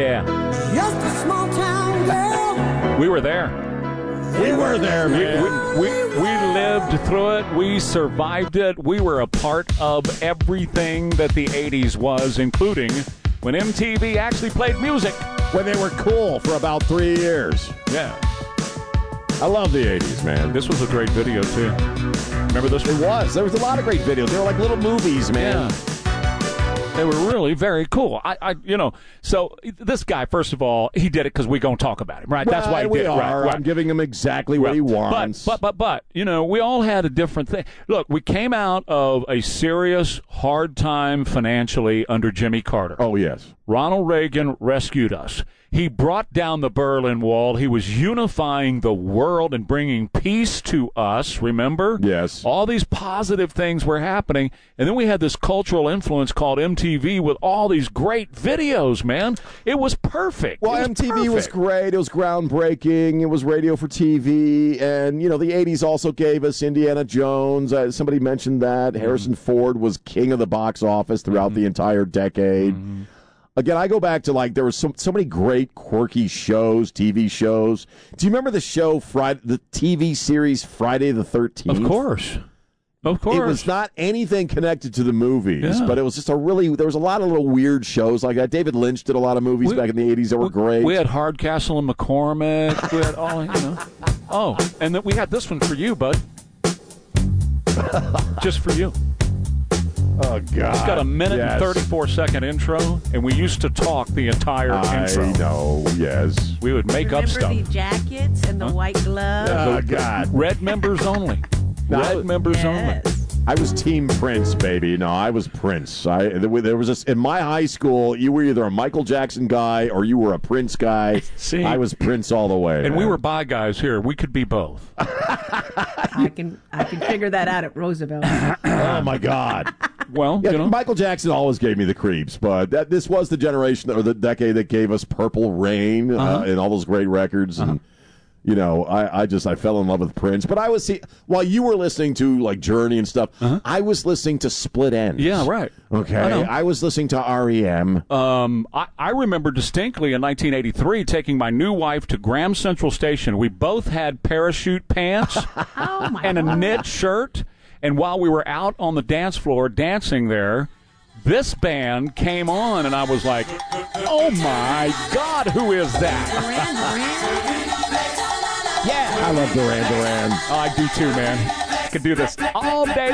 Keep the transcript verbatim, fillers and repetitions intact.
Yeah. Just a small town girl. We were there. We were there, We, man. we, we, we lived through it. We survived it. We were a part of everything that the eighties was, including when M T V actually played music. When they were cool for about three years. Yeah. I love the eighties, man. This was a great video, too. Remember this It one? was. There was a lot of great videos. They were like little movies, man. Yeah. They were really very cool. I, I, you know, so this guy, first of all, he did it because we're going to talk about him, right? That's why he we did it. are. Right, right. I'm giving him exactly what Right. he wants. But, but, but, but, you know, we all had a different thing. Look, we came out of a serious, hard time financially under Jimmy Carter. oh, yes. Ronald Reagan rescued us. He brought down the Berlin Wall. He was unifying the world and bringing peace to us, remember? Yes. All these positive things were happening. And then we had this cultural influence called M T V with all these great videos, man. It was perfect. Well, It was M T V was perfect. great. It was groundbreaking. It was radio for T V. And, you know, the eighties also gave us Indiana Jones. Uh, somebody mentioned that. Mm-hmm. Harrison Ford was king of the box office throughout Mm-hmm. the entire decade. Mm-hmm. Again, I go back to, like, there were so, so many great, quirky shows, T V shows. Do you remember the show, Friday, the T V series Friday the thirteenth? Of course. Of course. It was not anything connected to the movies, Yeah. but it was just a really, there was a lot of little weird shows like that. David Lynch did a lot of movies We- back in the eighties that were great. We had Hardcastle and McCormick. We had all, you know. Oh, and then we had this one for you, bud. Just for you. oh, God. It's got a minute yes. and thirty-four second intro, and we used to talk the entire I intro. know, yes. We would make up Remember stuff. the jackets and the white gloves? Oh, God. Red members only. No, I Red was- members Yes. only. I was Team Prince, baby. No, I was Prince. I there was this in my high school. You were either a Michael Jackson guy or you were a Prince guy. See? I was Prince all the way. And we man. were bi guys here. We could be both. I can I can figure that out at Roosevelt. Oh my God. Well, Yeah, you know. Michael Jackson always gave me the creeps, but that this was the generation or the decade that gave us Purple Rain uh, Uh-huh. and all those great records. And you know, I, I just I fell in love with Prince. But I was see while you were listening to like Journey and stuff, I was listening to Split Ends. Yeah, right. Okay, I know. I was listening to R E M. Um, I, I remember distinctly in nineteen eighty-three taking my new wife to Graham Central Station. We both had parachute pants Oh my and a God. knit shirt. And while we were out on the dance floor dancing there, this band came on, and I was like, oh, my God, who is that? Duran Duran? Yeah. I love Duran Duran. I do too, man. I could do this all day